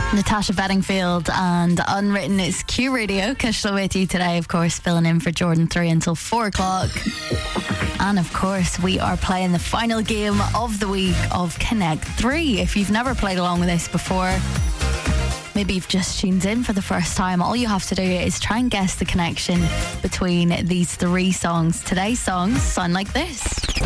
Natasha Bedingfield and Unwritten. It's Q Radio. Kishla with you today, of course, filling in for Jordan 3 until 4 o'clock. And of course, we are playing the final game of the week of Connect 3. If you've never played along with this before, maybe you've just tuned in for the first time, all you have to do is try and guess the connection between these 3 songs. Today's songs sound like this.